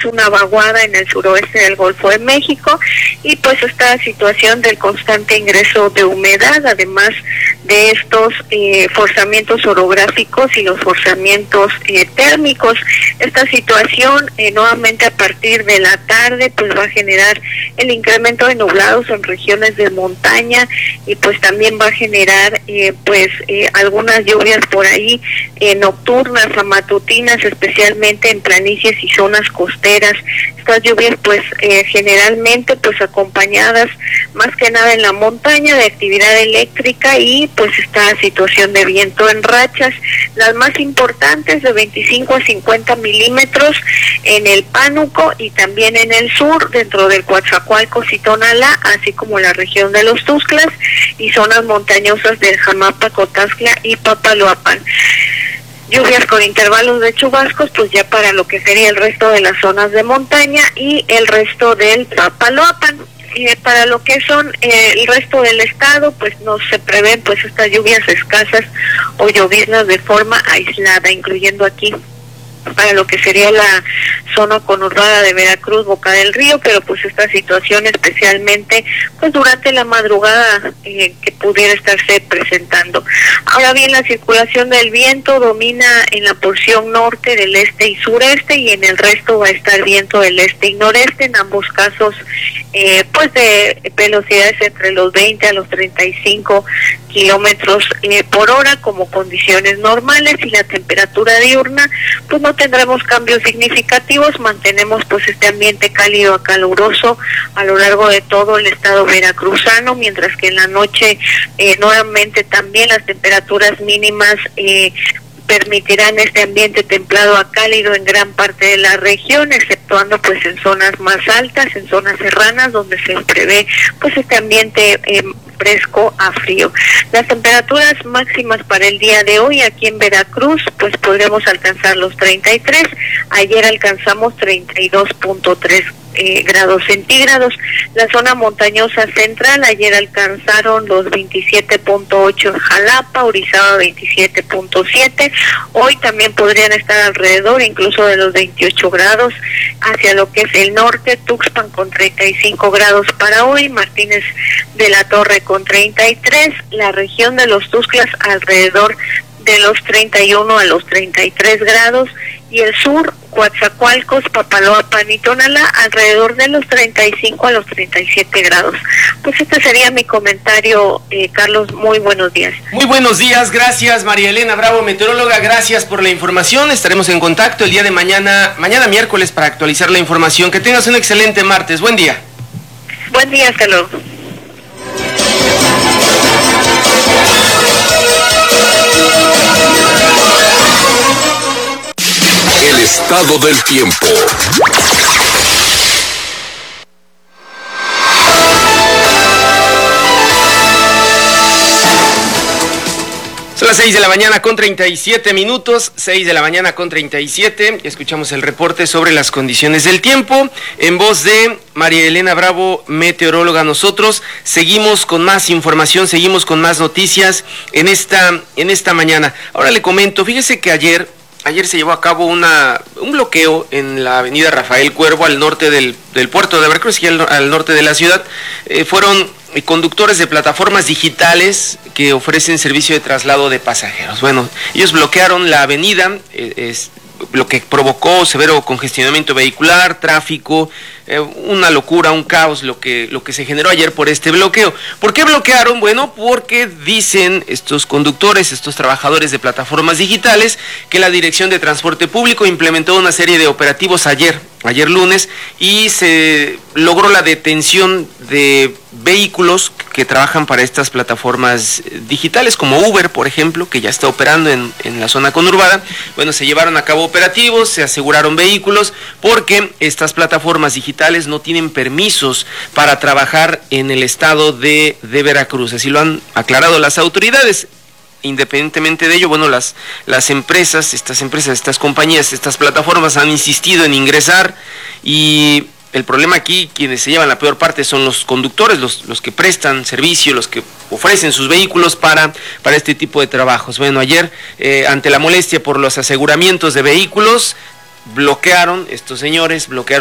una vaguada en el suroeste del Golfo de México, y pues esta situación del constante ingreso de humedad, además de estos forzamientos orográficos y los forzamientos térmicos. Esta situación nuevamente a partir de la tarde pues va a generar el incremento de nublados en regiones de montaña, y pues también va a generar algunas lluvias por ahí nocturnas a matutinas, especialmente en planicies y zonas costeras. Estas lluvias pues generalmente pues acompañadas más que nada en la montaña de actividad eléctrica y pues esta situación de viento en rachas, las más importantes de 25 a 50 milímetros en el Pánuco y también en el sur, dentro del Coatzacoalcos y Tonalá, así como la región de los Tuxtlas y zonas montañosas del Jamapa, Cotazcla y Papaloapan. Lluvias con intervalos de chubascos, pues ya para lo que sería el resto de las zonas de montaña y el resto del Papaloapan. Para lo que son el resto del estado, pues no se prevén pues estas lluvias escasas o lloviznas de forma aislada, incluyendo aquí para lo que sería la zona conurbada de Veracruz, Boca del Río, pero pues esta situación especialmente pues durante la madrugada que pudiera estarse presentando. Ahora bien, la circulación del viento domina en la porción norte, del este y sureste, y en el resto va a estar viento del este y noreste, en ambos casos pues de velocidades entre los 20 a los 35 kilómetros por hora como condiciones normales, y la temperatura diurna pues no tendremos cambios significativos. Mantenemos pues este ambiente cálido a caluroso a lo largo de todo el estado veracruzano, mientras que en la noche nuevamente también las temperaturas mínimas permitirán este ambiente templado a cálido en gran parte de la región, exceptuando pues en zonas más altas, en zonas serranas, donde se prevé pues este ambiente fresco a frío. Las temperaturas máximas para el día de hoy aquí en Veracruz pues podremos alcanzar los 33, ayer alcanzamos 32.3 grados centígrados. La zona montañosa central ayer alcanzaron los 27.8 en Jalapa, Orizaba 27.7, hoy también podrían estar alrededor incluso de los 28 grados hacia lo que es el norte, Tuxpan con 35 grados para hoy, Martínez de la Torre con 33, la región de los Tuxtlas alrededor de los 31 a los 33 grados, y el sur, Coatzacoalcos, Papaloapan y Tonalá, alrededor de los 35 a los 37 grados. Pues este sería mi comentario, Carlos. Muy buenos días. Muy buenos días, gracias María Elena Bravo, meteoróloga, gracias por la información. Estaremos en contacto el día de mañana miércoles, para actualizar la información. Que tengas un excelente martes. Buen día. Buen día, hasta luego. El estado del tiempo. Son las 6 de la mañana con 37 minutos, 6 de la mañana con 37. Escuchamos el reporte sobre las condiciones del tiempo en voz de María Elena Bravo, meteoróloga. Nosotros seguimos con más información, seguimos con más noticias en esta mañana. Ahora le comento, fíjese que ayer se llevó a cabo un bloqueo en la avenida Rafael Cuervo, al norte del puerto de Veracruz y al norte de la ciudad. Fueron conductores de plataformas digitales que ofrecen servicio de traslado de pasajeros. Bueno, ellos bloquearon la avenida, lo que provocó severo congestionamiento vehicular, tráfico, una locura, un caos lo que se generó ayer por este bloqueo. ¿Por qué bloquearon? Bueno, porque dicen estos conductores, estos trabajadores de plataformas digitales, que la Dirección de Transporte Público implementó una serie de operativos ayer lunes, y se logró la detención de vehículos que trabajan para estas plataformas digitales, como Uber, por ejemplo, que ya está operando en la zona conurbada. Bueno, se llevaron a cabo operativos, se aseguraron vehículos, porque estas plataformas digitales no tienen permisos para trabajar en el estado de Veracruz. Así lo han aclarado las autoridades. Independientemente de ello, bueno, las empresas, estas compañías, estas plataformas han insistido en ingresar, y el problema aquí, quienes se llevan la peor parte son los conductores, los que prestan servicio, los que ofrecen sus vehículos para este tipo de trabajos. Bueno, ayer, ante la molestia por los aseguramientos de vehículos, estos señores bloquearon